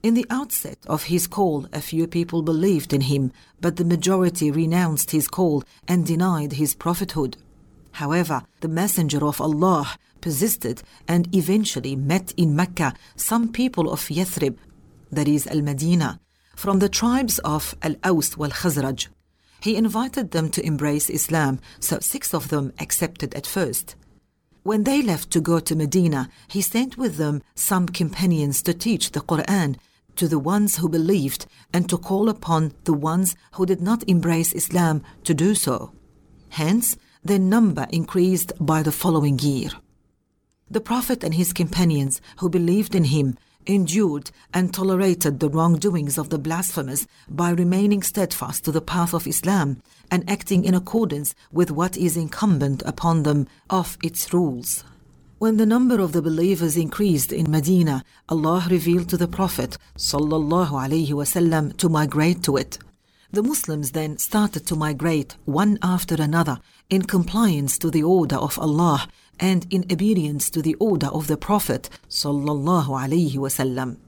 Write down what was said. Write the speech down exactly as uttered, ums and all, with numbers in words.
In the outset of his call, a few people believed in him, but the majority renounced his call and denied his prophethood. However, the Messenger of Allah persisted and eventually met in Mecca some people of Yathrib, that is Al-Madinah, from the tribes of Al-Aws wal-Khazraj. He invited them to embrace Islam, so six of them accepted at first. When they left to go to Medina, he sent with them some companions to teach the Quran to the ones who believed and to call upon the ones who did not embrace Islam to do so. Hence, their number increased by the following year. The Prophet and his companions who believed in him endured and tolerated the wrongdoings of the blasphemers by remaining steadfast to the path of Islam and acting in accordance with what is incumbent upon them of its rules. When the number of the believers increased in Medina, Allah revealed to the Prophet sallallahu alaihi wasallam to migrate to it. The Muslims then started to migrate one after another in compliance to the order of Allah and in obedience to the order of the Prophet sallallahu alaihi wasallam.